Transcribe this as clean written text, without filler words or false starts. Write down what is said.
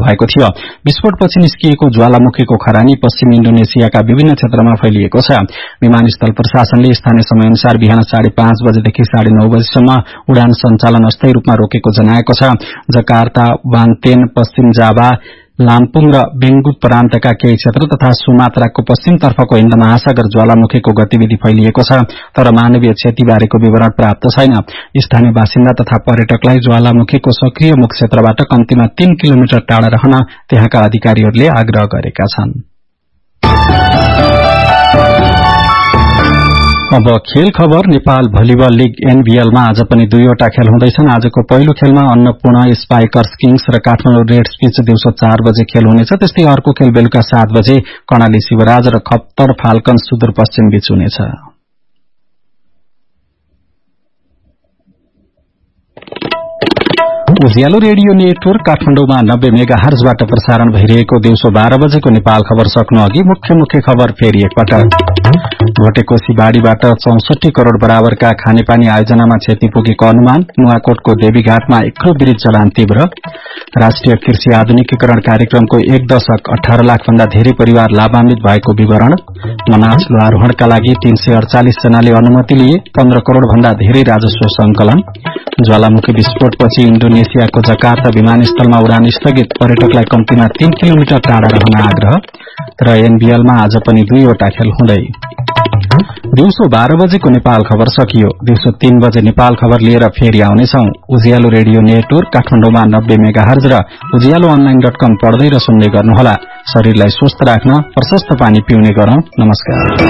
भएको थियो। विस्फोटपछि निस्किएको ज्वालामुखीको खरानी पश्चिम इन्डोनेसियाका विभिन्न क्षेत्रमा फैलिएको छ। विमानस्थल प्रशासनले स्थानीय समयअनुसार बिहान 5:30 बजेदेखि 9:30 बजेसम्म उडान सञ्चालन अस्थायी रूपमा रोकेको जनाएको छ। जकार्ता, बान्तेन, पश्चिम जावा, लाम्पुङ र बेंगु प्रान्तका केही क्षेत्र तथा सुमात्राको पश्चिमतर्फको हिन्द महासागर ज्वालामुखीको गतिविधि फैलिएको छ, तर मानवीय क्षतिबारेको विवरण प्राप्त छैन। स्थानीय बासिन्दा तथा पर्यटकलाई ज्वालामुखीको सक्रिय मुख क्षेत्रबाट कम्तीमा 3 किलोमिटर टाढा रहन त्यहाँका अधिकारीहरूले आग्रह गरेका छन्। अब खेल खबर। नेपाल भलिबल लीग NBL मा आज पनि 2वटा खेल हुँदैछन्। आजको पहिलो खेलमा अन्नपूर्ण स्पाइकर्स किङ्स र काठमाडौँ रेड्स बीच दिउँसो 4 बजे खेल हुनेछ। त्यस्तै अर्को खेल बेलुका 7 बजे कर्णाली शिवराज र खप्तर फाल्कन सुदूरपश्चिम बीच हुनेछ। उज्यालो रेडियो नेटवर्क काठमाडौँमा 90 मेगाहर्जबाट प्रसारण भइरहेको दिउँसो 12 बजेको नेपाल खबर सक्नु अघि मुख्य खबर फेरि एकपटक। भोटेकोशी बाढ़ीबाट 64 करोड़ बराबरका खानेपानी आयोजनामा क्षति पुगेको अनुमान। नुवाकोटको देवीघाटमा एक्लो ब्रिज जलान तीव्र। राष्ट्रिय कृषि आधुनिकीकरण कार्यक्रमको 1 दशक 18 लाख भन्दा धेरै परिवार लाभान्वित भएको विवरण। मनास लोहारोहणका लागि 348 जनाले अनुमति लिए। 15 करोड़ भन्दा धेरै राजस्व संकलन। ज्वालामुखी विस्फोटपछि इन्डोनेसियाको जकार्ता विमानस्थलमा उडान स्थगित। पर्यटकलाई कम्तीमा 3 किलोमिटर टाढा रहन आग्रह। र NBL मा आज पनि 2वटा खेल हुँदै। दिउँसो 12 बजेको नेपाल खबर सकियो। दिउँसो 3 बजे नेपाल खबर लिएर फेरि आउनेछौं। उज्यालो रेडियो नेटवर्क काठमाडौँमा 90 मेगाहर्ज र ujialoonline.com पढ्दै र सुन्दै गर्नुहोला। शरीरलाई स्वस्थ राख्न प्रशस्त पानी पिउने गरौं। नमस्कार।